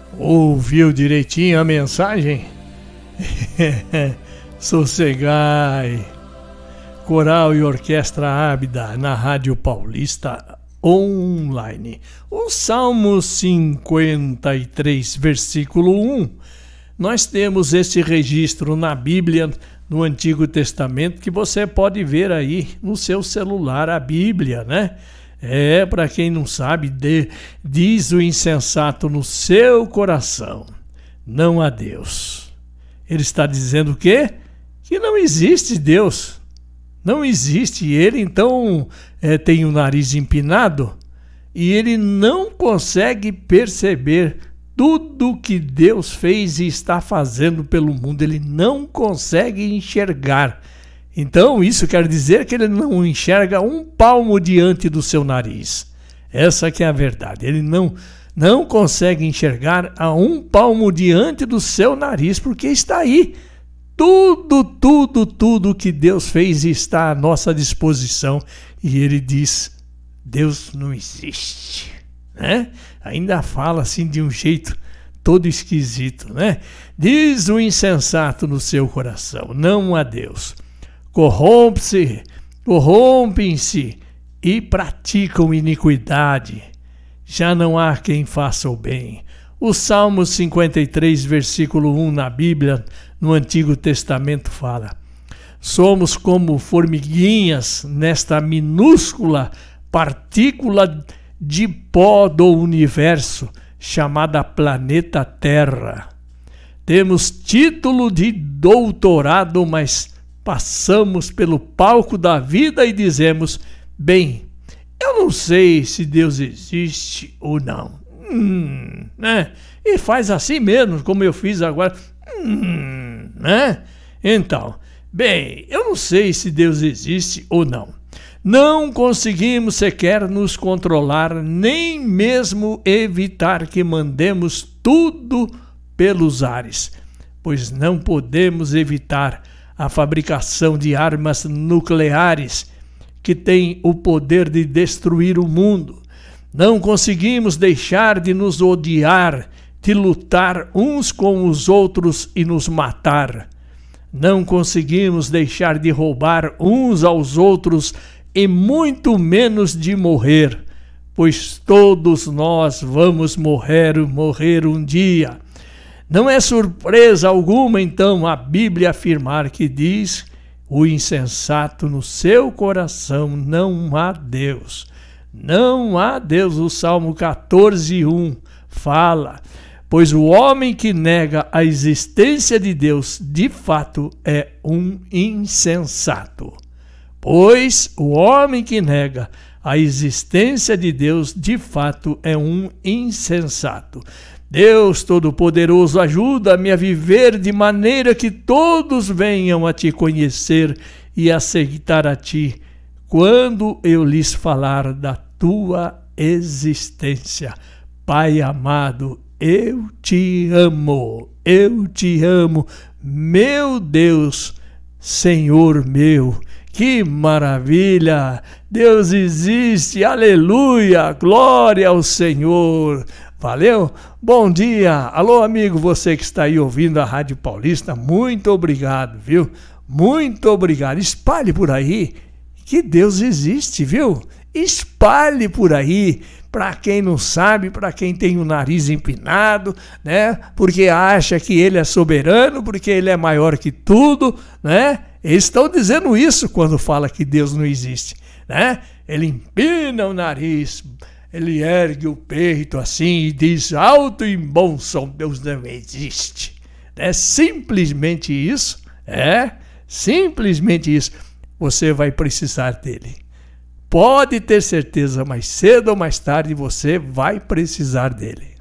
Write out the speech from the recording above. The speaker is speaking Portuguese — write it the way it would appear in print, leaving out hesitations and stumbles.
Ouviu direitinho a mensagem? Sossegai. Coral e Orquestra Ábida na Rádio Paulista Online. O Salmo 53, versículo 1. Nós temos esse registro na Bíblia, no Antigo Testamento, que você pode ver aí no seu celular, a Bíblia, né? Para quem não sabe, diz o insensato no seu coração: não há Deus. Ele está dizendo o quê? Que não existe Deus. Não existe. Ele então tem o nariz empinado e ele não consegue perceber tudo que Deus fez e está fazendo pelo mundo. Ele não consegue enxergar. Então isso quer dizer que ele não enxerga um palmo diante do seu nariz. Essa que é a verdade. Ele não consegue enxergar a um palmo diante do seu nariz, porque está aí. Tudo que Deus fez está à nossa disposição. E ele diz: Deus não existe, né? Ainda fala assim de um jeito todo esquisito, né? Diz o insensato no seu coração: não há Deus. Corrompem-se e praticam iniquidade. Já não há quem faça o bem. O Salmo 53, versículo 1 na Bíblia, no Antigo Testamento, fala: somos como formiguinhas nesta minúscula partícula de pó do universo, chamada planeta Terra. Temos título de doutorado, mas passamos pelo palco da vida e dizemos: bem, eu não sei se Deus existe ou não. Né? E faz assim mesmo, como eu fiz agora. Né? Então, bem, eu não sei se Deus existe ou não. Não conseguimos sequer nos controlar, nem mesmo evitar que mandemos tudo pelos ares, pois não podemos evitar a fabricação de armas nucleares que têm o poder de destruir o mundo. Não conseguimos deixar de nos odiar, de lutar uns com os outros e nos matar. Não conseguimos deixar de roubar uns aos outros e muito menos de morrer, pois todos nós vamos morrer um dia. Não é surpresa alguma, então, a Bíblia afirmar que diz: o insensato no seu coração não há Deus. Não há Deus. O Salmo 14:1 fala: pois o homem que nega a existência de Deus, de fato, é um insensato. Pois o homem que nega a existência de Deus, de fato, é um insensato. Deus Todo-Poderoso, ajuda-me a viver de maneira que todos venham a te conhecer e aceitar a ti quando eu lhes falar da tua existência. Pai amado, eu te amo, meu Deus, Senhor meu. Que maravilha! Deus existe, aleluia, glória ao Senhor. Valeu? Bom dia! Alô, amigo, você que está aí ouvindo a Rádio Paulista, muito obrigado, viu? Muito obrigado. Espalhe por aí que Deus existe, viu? Espalhe por aí, para quem não sabe, para quem tem o nariz empinado, né? Porque acha que ele é soberano, porque ele é maior que tudo, né? Eles estão dizendo isso quando fala que Deus não existe, né? Ele empina o nariz, ele ergue o peito assim e diz alto e bom som: Deus não existe. É simplesmente isso, simplesmente isso. Você vai precisar dele. Pode ter certeza, mais cedo ou mais tarde você vai precisar dele.